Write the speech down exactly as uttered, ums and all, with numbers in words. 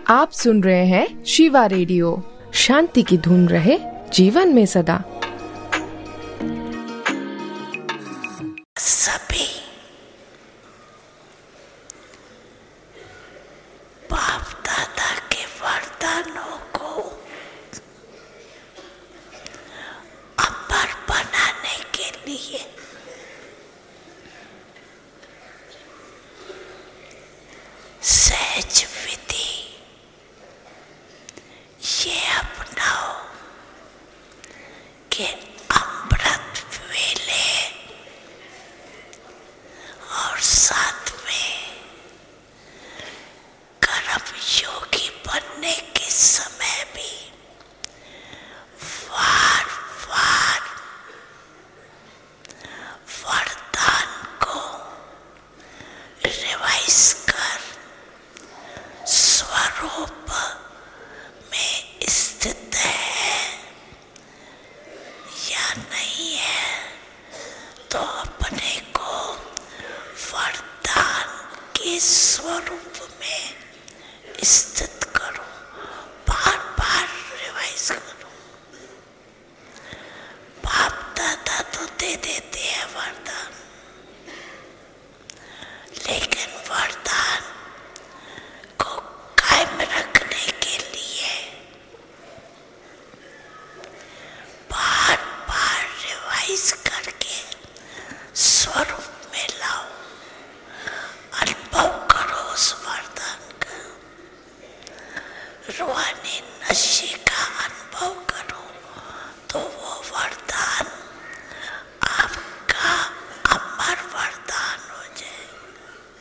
आप सुन रहे हैं शिवा रेडियो। शांति की धुन रहे जीवन में सदा। सभी बाप दादा के वरदानों को अमर बनाने के लिए सहज विधि ये अपनाओ कि अमृत वेले और साथ में कर्म योगी बनने के समय भी वार वार वरदान को रिवाइज कर स्वरूप में स्थित है या नहीं है, तो अपने को वरदान के स्वरूप में स्थित